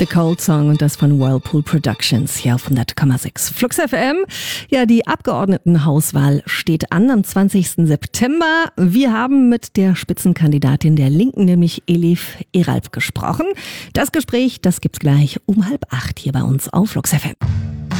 The Cold Song und das von Whirlpool Productions hier auf 100,6 Flux FM. Ja, die Abgeordnetenhauswahl steht an am 20. September. Wir haben mit der Spitzenkandidatin der Linken, nämlich Elif Eralp, gesprochen. Das Gespräch, das gibt's gleich um 7:30 hier bei uns auf Flux FM.